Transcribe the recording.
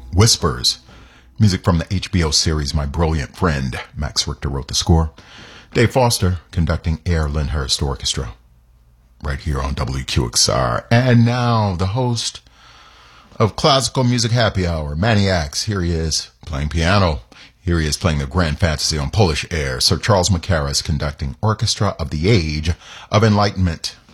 Whispers, music from the HBO series My Brilliant Friend. Max Richter wrote the score. Dave Foster conducting Air Lyndhurst Orchestra. Right here on WQXR. And now the host of Classical Music Happy Hour, Maniacs. Here he is playing piano. Here he is playing the Grand Fantasy on Polish air. Sir Charles Mackerras conducting Orchestra of the Age of Enlightenment.